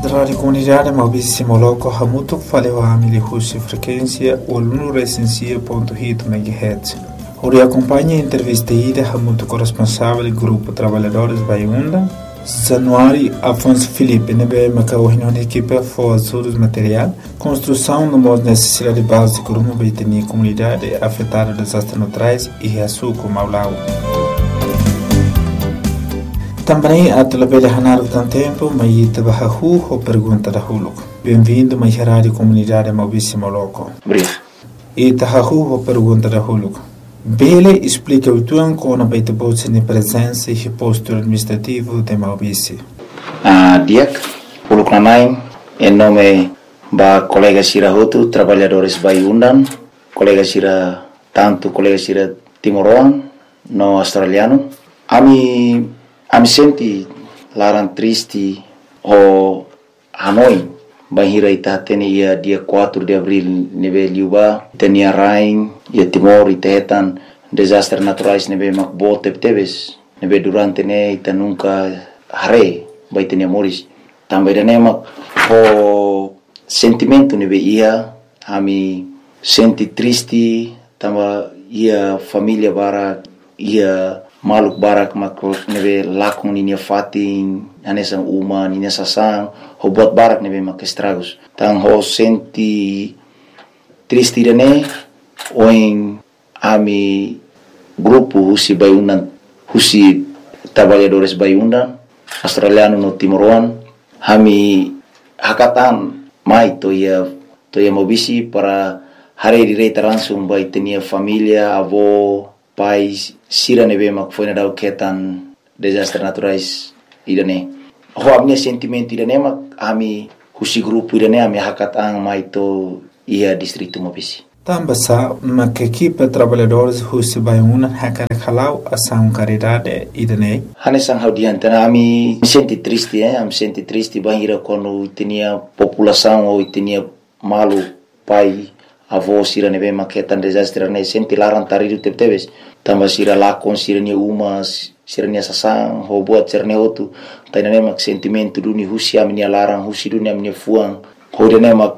Rádio Comunidade Maurício Moloco Hamuto falou a milihussi frequência o aluno recensia.hit MHz. Ori acompanha a entrevista ida Hamuto corresponsável do grupo Trabalhadores Baiunda. Januário Afonso Felipe nebe macaohino na equipe for ajudos material, construção de uma necessidade básica de uma baitania comunidade afetada por desastres naturais e açúcar Maulau. Também a televisão Hanar do tempo, mas ita bahahu ou pergunta da Huluco. Bem-vindo mais rádio comunidade Maurício Moloco. Obrigado. Ita hahu ou pergunta da Huluco. Bele explica o tuan com a baita bolsa de presença e posto administrativo de Maurício. Diak, Huluco Nanaim, em nome da colega Sira Hotu, trabalhadores Baiundan, colega Sira Timoroan, no australiano. Ami senti larang triste o Hanoi bahira ita tenia dia 4 de abril nebe liuba tenia rain ia Timor itetan desastres naturais nebe makbol tebes nebe durante ne ita nunca hare bai tenia moris também dane mak o sentimento nebe ia ami senti triste tamba ia família bara ia maluk barak makro nebe lakon ninia fatin anesan uma ninia sasang ho buat barak nebe mak estragos tang ho senti triste dane oin ami grupo husi Baiundan husi trabalhadores Baiundan australiano no Timoroan hami hakatan mai toia mobisi para hari direita langsung bai tenia família avó pais sira nebe mak foi na dau ketan desastres naturais idane ho amnia sentimento idane mak ami husi grupo idane ami hakatang mai to ia distrito Mobisi Tambasa mak equipe trabalhadores husi Baiundan hakar khalau asam caridade idane hanesang haudiantana ami senti triste am senti triste bahira quando tinha população ou tinha malu pai avó sira nebe maketan desastre ne senti larang taridu tebes tamba sira lakon sira ni umas sira ni sasang ho buat sirne otu tainane mak sentimento duni husi ami larang husi dunia ami fuang ho dene mak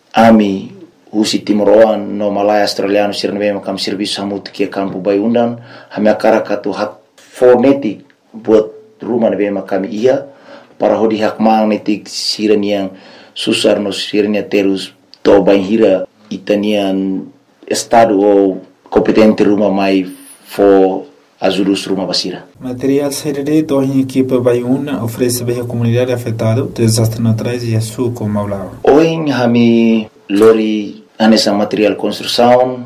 ami husi Timoroan no Malaya australiano sira nebe makam serviço hamut ke campo Baiundan hami akara katu hat fonetik buat rumah nebe makam ia para hodi hak magnetik sira ni yang susar no sira ni terus to banhira itanian estado ou competente rumah mai for ajudos rumah basira. Material CDD do a equipe Baiuna oferece bem a comunidade afetada desastres naturais e açúcar Maulau. Hoje hami lori anessa material construção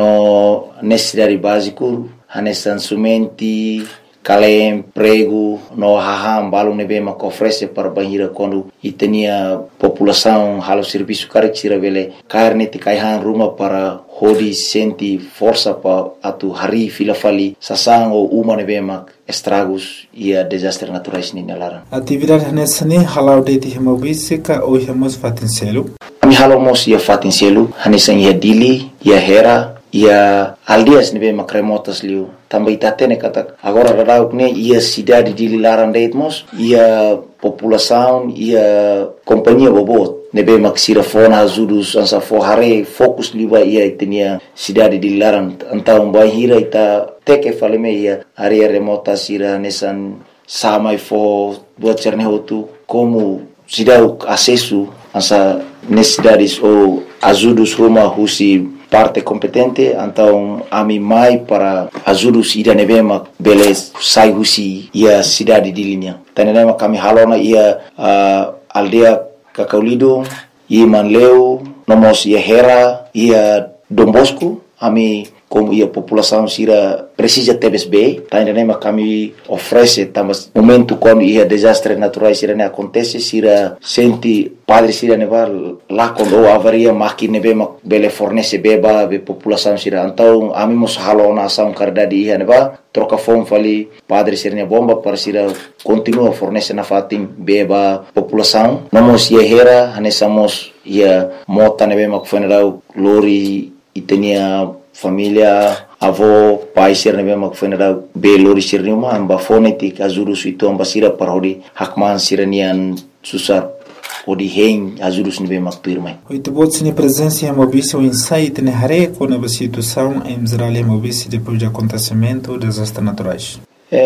no necessidade básico anessa sumenti kalem prego no haham balum nebe mak oferece para banhira quando itenia população halo serviço carexira vele carne te kaihan rumah para hodi senti força pa atu hari filafali sasang ou uma nebe mak estragos ia desastres naturais ni nalaran atividade nessa ne halau de Maurício ou hemos fatincelo ami halo mos ia fatincelo hanesan ia dili ia hera ia aldeas nebe mak remotas liu também tatene kata agora radau ne ia cidade de Lilaran deitmos ia população ia companhia bobot nebe maksira fona ajudos ansa forhare fokus liwa ia tenia cidade de Lilaran antau bahira ita teke faleme ia area remota sira nesan samai fo buat cerne hotu como cidade acesso ansa necessidades ou ajudos rumah husi parte competente então ami mai para ajudos ida nebema beles sai husi ia cidade de linha tanema kami halona ia aldea Kakaulido ia Manleu nomos ia Hera ia Dombosco ami como ia população sira precisa TBSB tanema kami oferece tamas momento quando ia desastres naturais sira ne acontece sira senti padre sira neva lá quando avaria maqui nebema bele fornece beba be população sira então ami mos halona ação cardade ia neva troca fome fali padre sira ne bomba para sira continua fornece na fatim beba população nomos ia Hera hanesamos ia mota nebema kufenera lori itenia família avó pai sir nebe mak fenera be lori sir numa amba fonetik azuru suito amba sira parodi hakman siranian susar odi hen ajudos nebe maktuir mai. Oito bots ni presença em Mobice o insight ne hare com a situação em Israel e Mobice depois do acontecimento dos desastres naturais.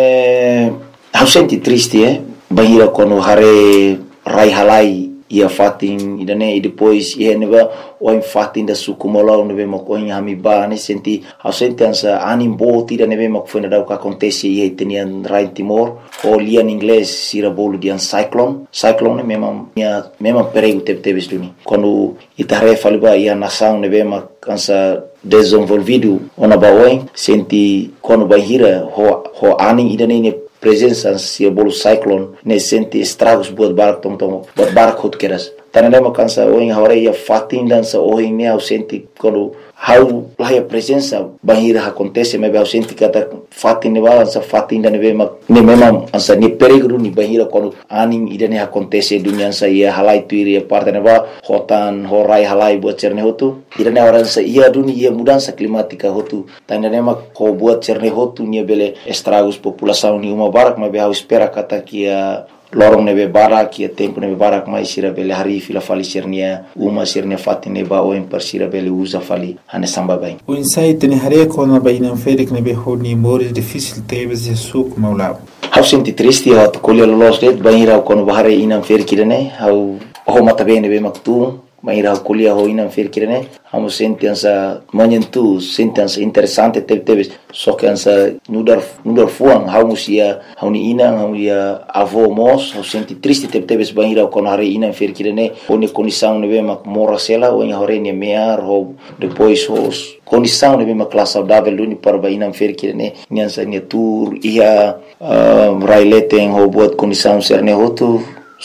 Eu senti triste, bahira quando hare rai halai ia fatin idane e depois ia neba o em fatin da sukumola nebe makoin hamiba ne senti eu senti ansa animbo tira nebe makfuna da o que acontece ia tenian rai Timor o lia em inglês sira bolo de cyclone mesmo perigo teve duni quando itare faliba ia nação nebe makansa desenvolvido ona baoin senti quando bahira ho ani idane ne presença se bolo cyclone ne senti estragos buat barak buat barak hot keras tanema kansa oin hore ia fatin dansa oin ne au senti quando how lá a presença bahira acontece mas eu senti kata fatin ne balança fatin da ne mesmo ansa ne perigo ni bahira quando aning idane acontece dunia sa ia halai tuiri parte ne ba hotan horai halai buat cerne hotu idane orang sa ia dunia ia mudança climática hotu tanema ko buat cerne hotu ni bele estragos população ni uma barak mas eu espera kata kia lorong nebe barak ia tempo nebe barak mai sira bele hari fila fali sirnia uma sirnia fatine ba o per sira bele usa fali ane samba bem o insight ne hare com a baina ferik nebe honi mores difícil teves e suco maulab eu senti triste eu colher los det baira quando bahare inam ferik ne eu ho mata bem nebe maktu baira colher ho inam ferik ne amo senti ansa manyentu senti ansa interessante teves só que ansa nudar fuang hausia hauni ina hauia avô mos eu senti triste teves baira quando hare inam ferik ne oni condição nebe mak morasela o hore ne mear ho depois os condição nebe mak classe saudável luni para bainam ferik ne nyansa ne tour ia raileten ho buat condição serne hotu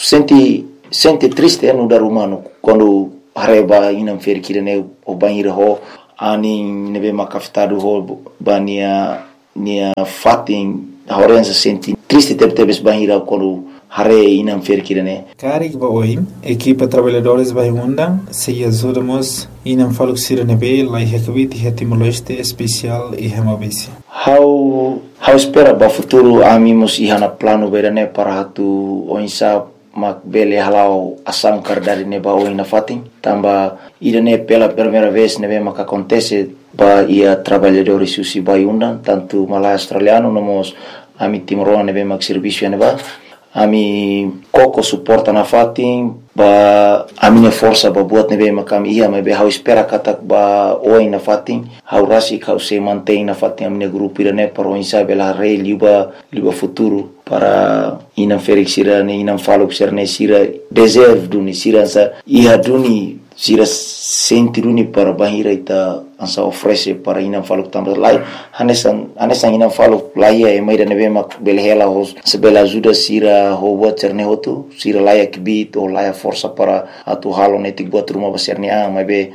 senti triste no dar humano quando hareba inam ferik ne o banheiro ho ani nebe makafitado ho bania nia fatin horenza senti triste teves banheiro quando hare inam ferik ne Karik ba oi equipa trabalhadores vai undang se ajudamos inam faluk sirnebe lai hekvit hetimoleste especial e hemabisi how espera ba futuro amimos ihana plano berane para hatu oinsa mak bele halau asam kardari ne ba oina fatin tamba irane pela primeira vez nebe mak acontece ba ia trabalhadores susi vai undang tanto malai australiano nomos ami timoroa nebe mak serviço ne ba ami koko suporta na fatin ba amine força ba buat nebe makam ia me be how espera katak ba oi na fatin how rasi how se mantém na fatin amine grupo irane para o insa bela rei liba futuro para inam ferik sira ne inam falok sirne sira deserve duni sira sa ia duni sira senti duni para bahira ita ansa oferece para inam falok tambah lai hanesan inam falok lai e mai da nebe mak belhela hos sebela ajuda sira ho buat sirne hotu sira lai kibit o lai força para atu halo netik buat rumah besarni mai be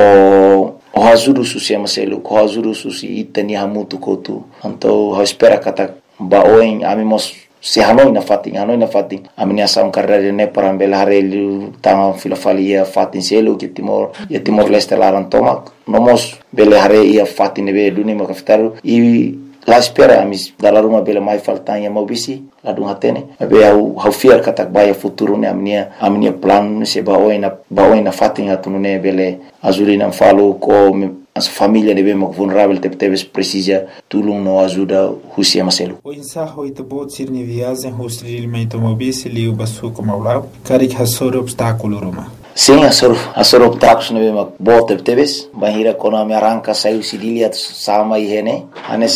ho ajuda susi amaselu ho ajuda susi itani hamutu kotu anto ho espera kata ba oin amimos se hanoi na fatin amini asam karare ne para bela harelu tang filofalia fatin selu ke timor leste laran tomak nomos bela hare ia fatin be duni makaftaru i la espera amis dalla ruma bela mai faltanya mobisi la dung hatene be au fiar katak baya futuro ne amnia plan se ba oina fatin atunune bele azurina falo ko as família nebe mak vulnerável teves precisa tulung no ajuda husia maselu o insaho ite bot sirni viagem hostilmente mobisi liu basu como lá karik hasor obstáculo roma sim asor obstáculos nebe mak bot teves bahira kono me arranca saiu sidilia sama ihene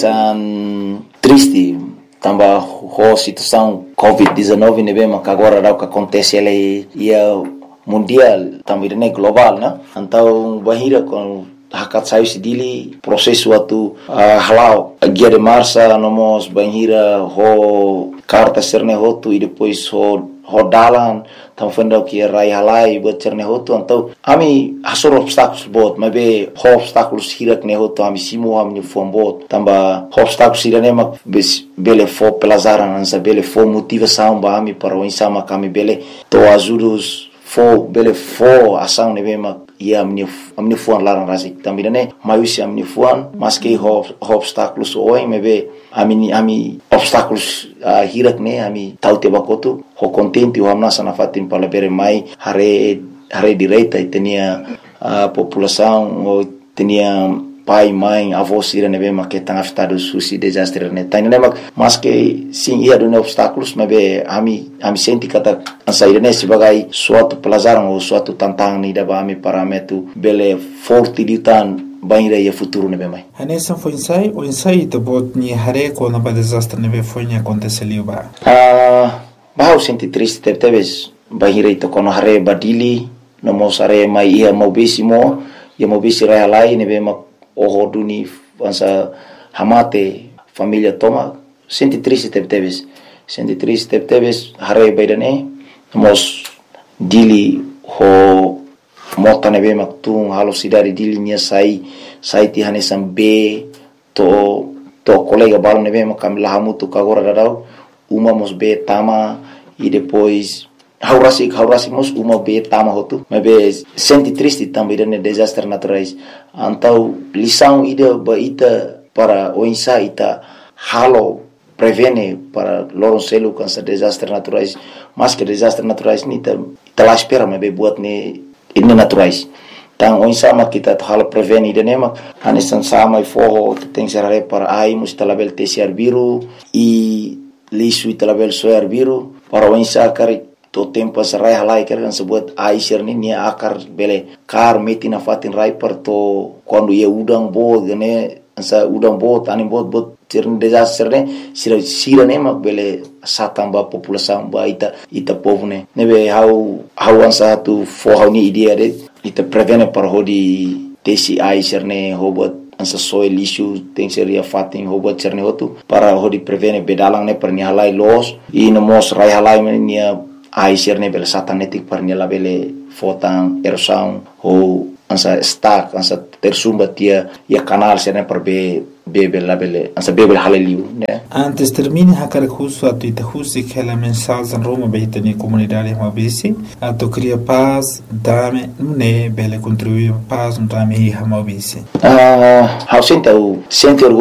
anesan triste tamba ho situação covid-19 nebe mak agora o que acontece ela ia mundial também né global né então bahira com hakat saiu sidili processo atu halau guia de marcha nomos banhira ho carta serne hotu e depois ho dalan tam fenda que rai halai buat serne hotu então ami hasor obstáculos bot mas be obstáculos hirak ne hotu ami simo ami fom bot tamba obstáculos irane mak bele fo pelazaran ansa bele fo motivação ba ami para o insama kami bele to ajudos fo ação nebe mak ia amin'ny foan larang rasik tambina ne maiusi amin'ny foan maske obstáculos oi mebe ami obstáculos hirak ne ami taute bakotu ho contente o amna sana fatin palabere mai hare direita itenia população o tenia pai, mãe, avô sira nebe make tanga fitado susi desastre ne tani ne mas que sim ia do obstáculos mebe ami senti kata ansaire ne sebagai suatu pelajaran ou suatu tantang ni daba ami parametu bele forte ditan banira ia futuro nebe mai Hanessa foi o ensaio de bot ni hare ko na ba desastre nebe foi ni aconteceu ba ba senti triste teves banira ito kono hare badili no mosare mai ia mobisimo ia mobisi rai lai nebe o duni ansa hamate família toma senti triste teves hare baidane mos dili ho mota nebe maktung halo sidari dili nia sai ti hanesam be to colega balo nebe makamila hamutu kagora dadau uma mos be tama e depois haurasi mos uma be tama hotu mebe senti triste também ne desastre naturais antau lição ida baita para o insa ita halo prevene para loronselu cansa desastre naturais mas que desastre naturais ni ta la espera mebe buat ne ini naturais tang o insa ma kita halo prevene ida nema anesan sama ifo tem serare para ai mustalabel tesiar biru e lisu italabel soar biru para o insa kari to tempo sarai halai kan sebut aisir ni nia akar bele kar meti na fatin rai per to quando ia udang bo gane sa udang bo tani bot tirn desastre ne sira ne mak bele satamba população ba ita povo ne nebe how ansa tu fo how ni idea de ita prevene par hodi desi aisir ne hobot ansa soil issue tem seria fatin hobot cerne hotu para hodi prevene bedalang ne per ni halai los e no mos rai halai nia aisir ne bele satanetik par ni la bele fotan erosão ou ansa stack ansa tersumba tia ia canal sene per bebe la bele ansa bebe haleliu ne antes termine hakar justo atu ita justi que la mensagem en Roma beita ni comunidade mabisi atu cria paz dame ne bele contribuir paz dame hi mabisi how sente orgulho